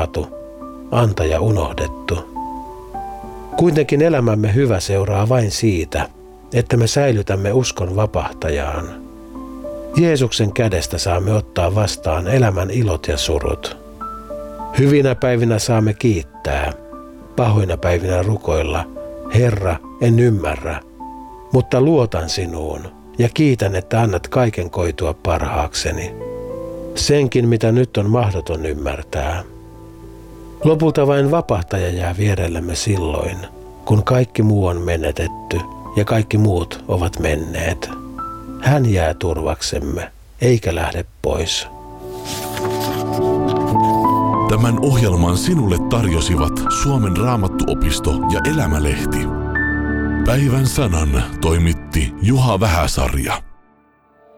saatu, antaja unohdettu. Kuitenkin elämämme hyvä seuraa vain siitä, että me säilytämme uskon vapahtajaan. Jeesuksen kädestä saamme ottaa vastaan elämän ilot ja surut. Hyvinä päivinä saamme kiittää, pahoina päivinä rukoilla, Herra, en ymmärrä, mutta luotan sinuun ja kiitän, että annat kaiken koitua parhaakseni. Senkin, mitä nyt on mahdoton ymmärtää. Lopulta vain vapahtaja jää vierellemme silloin, kun kaikki muu on menetetty ja kaikki muut ovat menneet. Hän jää turvaksemme, eikä lähde pois. Tämän ohjelman sinulle tarjosivat Suomen Raamattuopisto ja Elämälehti. Päivän sanan toimitti Juha Vähäsarja.